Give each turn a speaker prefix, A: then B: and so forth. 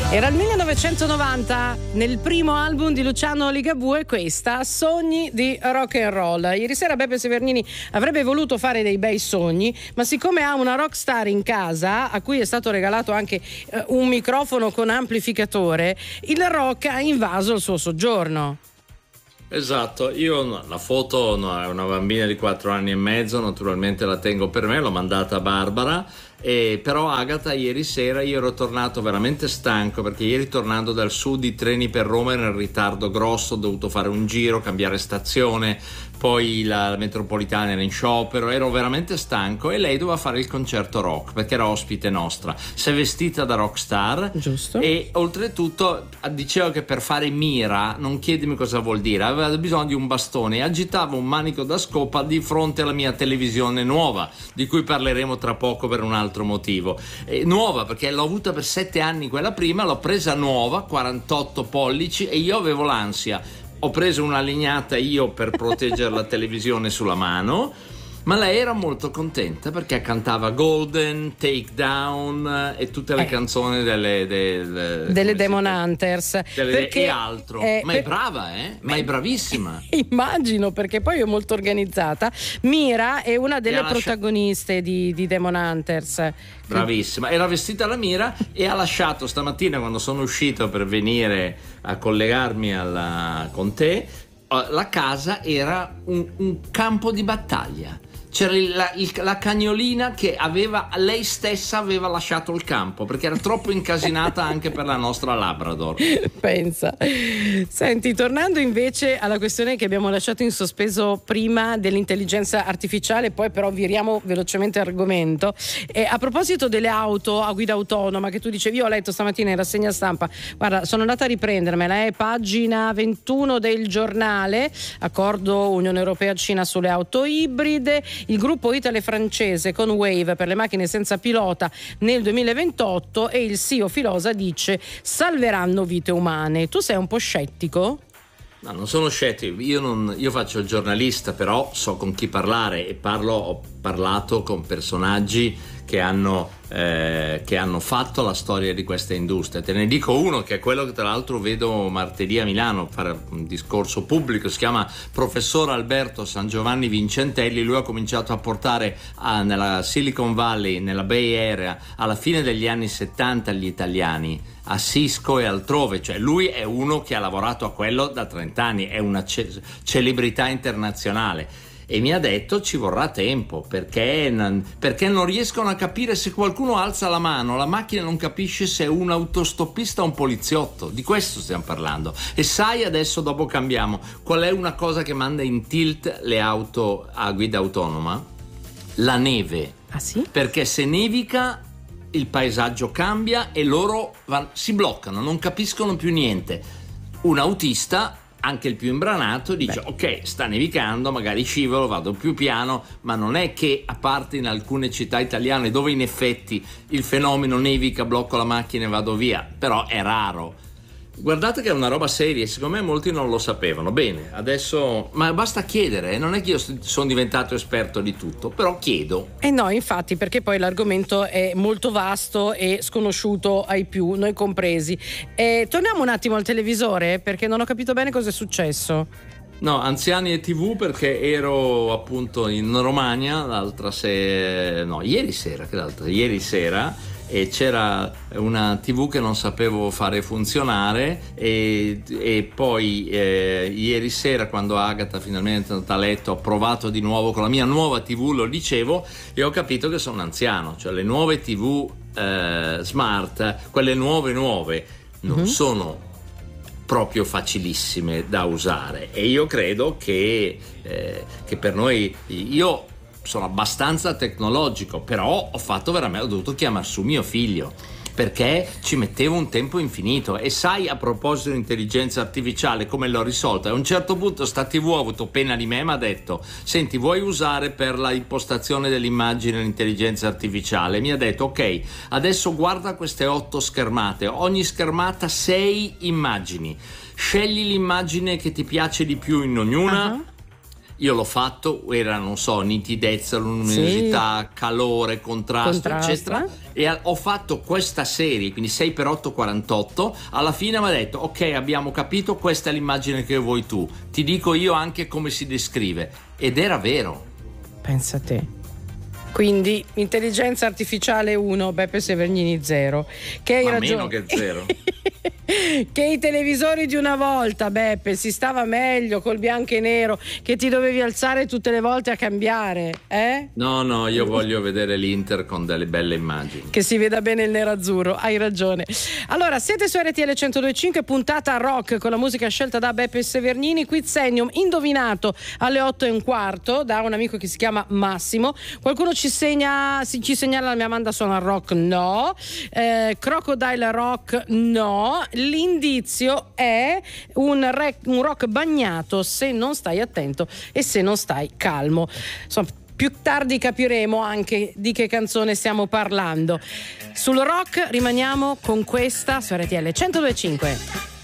A: Era il 1990, nel primo album di Luciano Ligabue, questa, Sogni di rock and roll. Ieri sera Beppe Severnini avrebbe voluto fare dei bei sogni, ma siccome ha una rockstar in casa, a cui è stato regalato anche un microfono con amplificatore, il rock ha invaso il suo soggiorno.
B: Esatto, io la foto è una bambina di 4 anni e mezzo, naturalmente la tengo per me, l'ho mandata a Barbara. Però Agata, ieri sera io ero tornato veramente stanco, perché ieri tornando dal sud i treni per Roma erano in ritardo grosso, ho dovuto fare un giro, cambiare stazione, poi la metropolitana era in sciopero, ero veramente stanco e lei doveva fare il concerto rock perché era ospite nostra, si è vestita da rockstar.
A: Giusto.
B: E oltretutto diceva che per fare Mira, non chiedimi cosa vuol dire, aveva bisogno di un bastone e agitava un manico da scopa di fronte alla mia televisione nuova, di cui parleremo tra poco per un altro motivo. Nuova perché l'ho avuta per 7 anni quella prima, l'ho presa nuova, 48 pollici, e io avevo l'ansia. Ho preso una legnata io per proteggere la televisione sulla mano, ma lei era molto contenta perché cantava Golden, Take Down e tutte le canzoni delle
A: Demon Hunters
B: e altro. Ma è brava, ma è bravissima.
A: Immagino, perché poi è molto organizzata. Mira è una delle protagoniste di Demon Hunters.
B: Bravissima, era vestita alla Mira e ha lasciato stamattina, quando sono uscito per venire a collegarmi con te, la casa era un campo di battaglia. C'era la cagnolina che lei stessa aveva lasciato il campo perché era troppo incasinata anche per la nostra Labrador.
A: Pensa. Senti, tornando invece alla questione che abbiamo lasciato in sospeso prima dell'intelligenza artificiale, poi però viriamo velocemente argomento. A proposito delle auto a guida autonoma che tu dicevi, io ho letto stamattina in rassegna stampa, guarda, sono andata a riprendermela, pagina 21 del giornale, accordo Unione Europea-Cina sulle auto ibride. Il gruppo italo-francese con Wave per le macchine senza pilota nel 2028, e il CEO Filosa dice salveranno vite umane. Tu sei un po' scettico?
B: No, non sono scettico, io faccio il giornalista, però so con chi parlare e ho parlato con personaggi che hanno fatto la storia di questa industria. Te ne dico uno che è quello che tra l'altro vedo martedì a Milano fare un discorso pubblico, si chiama professor Alberto San Giovanni Vincentelli. Lui ha cominciato a portare nella Silicon Valley, nella Bay Area, alla fine degli anni 70 gli italiani a Cisco e altrove, cioè lui è uno che ha lavorato a quello da 30 anni, è una celebrità internazionale. E mi ha detto ci vorrà tempo perché non riescono a capire. Se qualcuno alza la mano, la macchina non capisce se è un autostoppista o un poliziotto. Di questo stiamo parlando. E sai, adesso dopo cambiamo, qual è una cosa che manda in tilt le auto a guida autonoma? La neve.
A: Ah sì?
B: Perché se nevica il paesaggio cambia e loro si bloccano, non capiscono più niente. Un autista, anche il più imbranato, dice ok, sta nevicando, magari scivolo, vado più piano, ma non è che, a parte in alcune città italiane dove in effetti il fenomeno nevica, blocco la macchina e vado via, però è raro. Guardate che è una roba seria e secondo me molti non lo sapevano. Bene, adesso ma basta chiedere, non è che io sono diventato esperto di tutto, però chiedo.
A: No, infatti, perché poi l'argomento è molto vasto e sconosciuto ai più, noi compresi. Torniamo un attimo al televisore, perché non ho capito bene cosa è successo.
B: No, anziani e TV, perché ero appunto in Romagna ieri sera e c'era una TV che non sapevo fare funzionare e poi ieri sera, quando Agata finalmente è andata a letto, ho provato di nuovo con la mia nuova TV, lo dicevo, e ho capito che sono anziano. Cioè le nuove TV smart, quelle nuove non sono proprio facilissime da usare, e io credo che per noi, io sono abbastanza tecnologico, però ho dovuto chiamare su mio figlio perché ci mettevo un tempo infinito. E sai, a proposito di intelligenza artificiale, come l'ho risolta? A un certo punto sta TV ha avuto pena di me, mi ha detto senti, vuoi usare per la impostazione dell'immagine l'intelligenza artificiale? Mi ha detto ok, adesso guarda queste 8 schermate, ogni schermata 6 immagini, scegli l'immagine che ti piace di più in ognuna. io l'ho fatto, era, non so, nitidezza, luminosità, calore, contrasto, eccetera, e ho fatto questa serie, quindi 6x8 48. Alla fine mi ha detto: ok, abbiamo capito, questa è l'immagine che vuoi tu, ti dico io anche come si descrive, ed era vero.
A: Pensa a te. Quindi intelligenza artificiale 1, Beppe Severgnini 0. Che hai ragione.
B: Meno che 0.
A: Che i televisori di una volta, Beppe, si stava meglio col bianco e nero, che ti dovevi alzare tutte le volte a cambiare, eh?
B: No, io voglio vedere l'Inter con delle belle immagini.
A: Che si veda bene il nero-azzurro, hai ragione. Allora, siete su RTL 102.5, puntata rock con la musica scelta da Beppe Severnini, Quizzennium indovinato alle 8:15 da un amico che si chiama Massimo. Qualcuno ci segnala la mia Amanda suona rock? No. Crocodile Rock? No. L'indizio è un rock bagnato se non stai attento e se non stai calmo. Insomma, più tardi capiremo anche di che canzone stiamo parlando. Sul rock rimaniamo con questa su RTL 102.5.